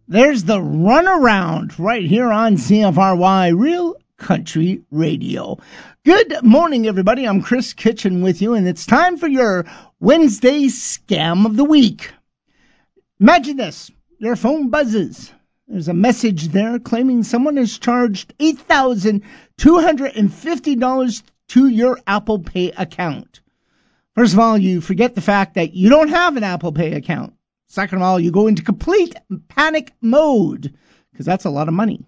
There's the runaround right here on CFRY Real Country Radio. Good morning, everybody. I'm Chris Kitchen with you, and it's time for your Wednesday Scam of the Week. Imagine this. Your phone buzzes. There's a message there claiming someone has charged $8,250 to your Apple Pay account. First of all, you forget the fact that you don't have an Apple Pay account. Second of all, you go into complete panic mode because that's a lot of money.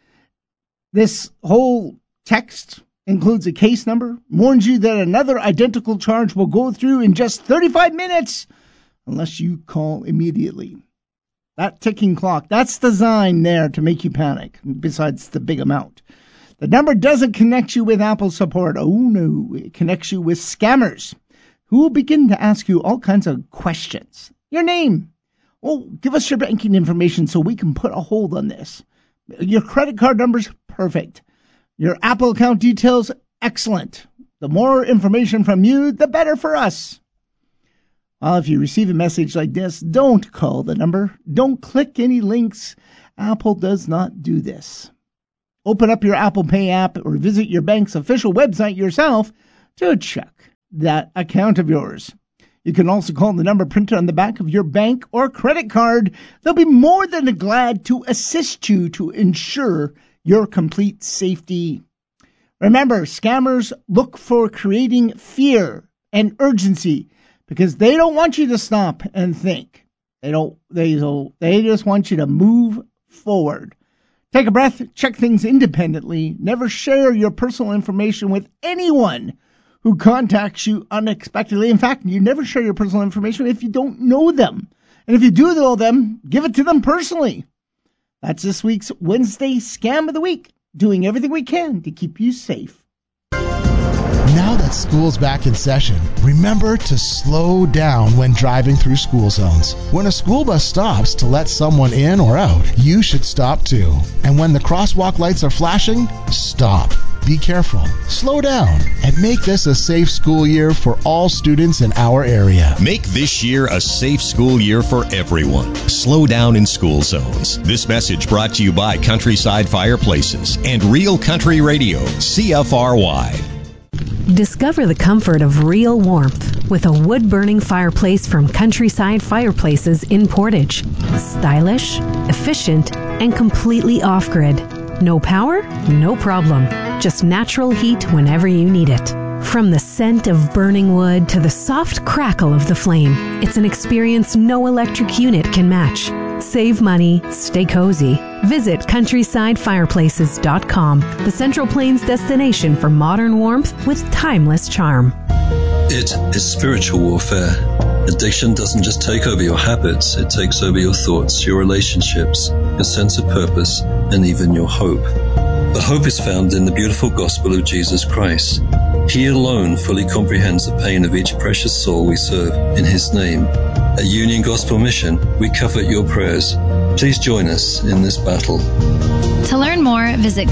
This whole text includes a case number, warns you that another identical charge will go through in just 35 minutes unless you call immediately. That ticking clock, that's designed there to make you panic, besides the big amount. The number doesn't connect you with Apple support. Oh, no. It connects you with scammers who will begin to ask you all kinds of questions. Your name. Oh, give us your banking information so we can put a hold on this. Your credit card number's perfect. Your Apple account details, excellent. The more information from you, the better for us. Well, if you receive a message like this, don't call the number. Don't click any links. Apple does not do this. Open up your Apple Pay app or visit your bank's official website yourself to check that account of yours. You can also call the number printed on the back of your bank or credit card. They'll be more than glad to assist you to ensure your complete safety. Remember, scammers look for creating fear and urgency because they don't want you to stop and think. They just want you to move forward. Take a breath, check things independently. Never share your personal information with anyone who contacts you unexpectedly. In fact, you never share your personal information if you don't know them. And if you do know them, give it to them personally. That's this week's Wednesday Scam of the Week, doing everything we can to keep you safe. Now that school's back in session, remember to slow down when driving through school zones. When a school bus stops to let someone in or out, you should stop too. And when the crosswalk lights are flashing, stop. Be careful, slow down, and make this a safe school year for all students in our area. Make this year a safe school year for everyone. Slow down in school zones. This message brought to you by Countryside Fireplaces and Real Country Radio, CFRY. Discover the comfort of real warmth with a wood-burning fireplace from Countryside Fireplaces in Portage. Stylish, efficient, and completely off-grid. No power? No problem. Just natural heat whenever you need it. From the scent of burning wood to the soft crackle of the flame, it's an experience no electric unit can match. Save money, stay cozy. Visit CountrysideFireplaces.com, the Central Plains destination for modern warmth with timeless charm. It is spiritual warfare. Addiction doesn't just take over your habits, it takes over your thoughts, your relationships, your sense of purpose, and even your hope. The hope is found in the beautiful gospel of Jesus Christ. He alone fully comprehends the pain of each precious soul we serve in His name. At Union Gospel Mission, we covet your prayers. Please join us in this battle. To learn more, visit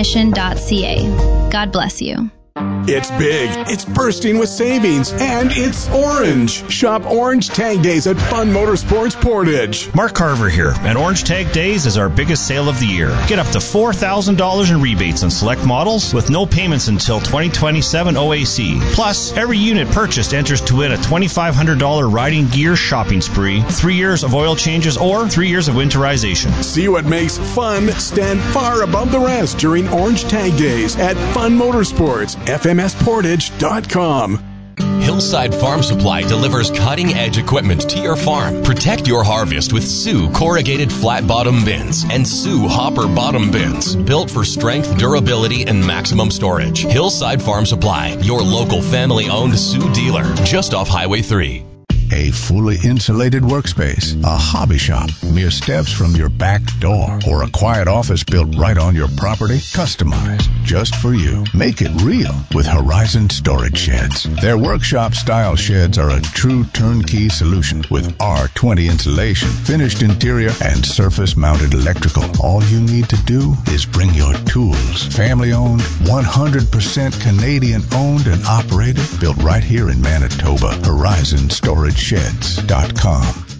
gospelmission.ca. God bless you. It's big, it's bursting with savings, and it's orange. Shop Orange Tag Days at Fun Motorsports Portage. Mark Carver here, and Orange Tag Days is our biggest sale of the year. Get up to $4,000 in rebates on select models with no payments until 2027 OAC. Plus, every unit purchased enters to win a $2,500 riding gear shopping spree, 3 years of oil changes, or 3 years of winterization. See what makes fun stand far above the rest during Orange Tag Days at Fun Motorsports. FMSportage.com. Hillside Farm Supply delivers cutting-edge equipment to your farm. Protect your harvest with Sioux corrugated flat-bottom bins and Sioux hopper bottom bins, built for strength, durability, and maximum storage. Hillside Farm Supply, your local family-owned Sioux dealer, just off Highway 3. A fully insulated workspace, a hobby shop, mere steps from your back door, or a quiet office built right on your property, customized just for you. Make it real with Horizon Storage Sheds. Their workshop-style sheds are a true turnkey solution with R20 insulation, finished interior, and surface-mounted electrical. All you need to do is bring your tools. Family-owned, 100% Canadian-owned and operated, built right here in Manitoba. Horizon Storage Sheds.com.